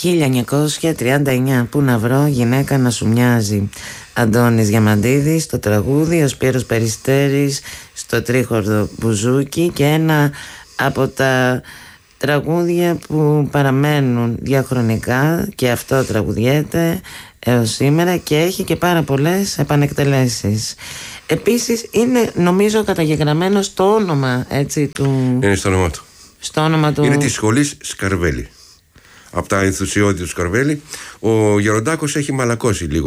1939. Πού να βρω γυναίκα να σου μοιάζει. Αντώνης Διαμαντίδης στο τραγούδι, ο Σπύρος Περιστέρης στο τρίχορδο μπουζούκι, και ένα από τα τραγούδια που παραμένουν διαχρονικά, και αυτό τραγουδιέται έως σήμερα και έχει και πάρα πολλές επανεκτελέσεις. Επίσης είναι, νομίζω, καταγεγραμμένο στο όνομα, έτσι, του... Είναι στο όνομα του. Στο όνομα του... Είναι της σχολής Σκαρβέλη. Από τα ενθουσιώδη του Σκαρβέλη. Ο Γεροντάκος έχει μαλακώσει λίγο